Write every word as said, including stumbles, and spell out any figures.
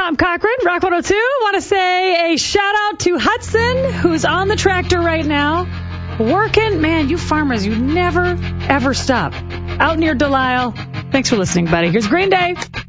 Tom Cochran, Rock one oh two. Want to say a shout out to Hudson, who's on the tractor right now. Working. Man, you farmers, you never, ever stop. Out near Delisle. Thanks for listening, buddy. Here's Green Day.